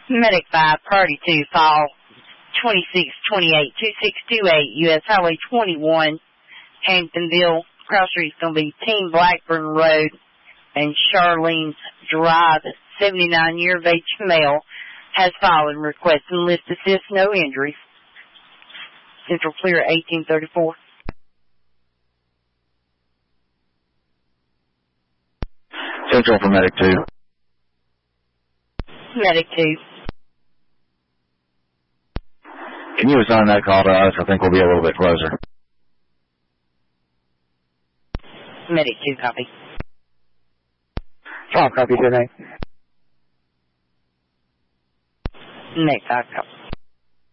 Medic 5, Priority 2, file 2628-2628, U.S. Highway 21, Hamptonville. Cross street's going to be Team Blackburn Road and Charlene's Drive. 79-year of age male has filed and requested lift assist, no injuries. Central clear 1834. Central for Medic 2. Medic 2. Can you assign that call to us? I think we'll be a little bit closer. Medic 2, copy. 5, copy, 10-8. Medic 5, copy.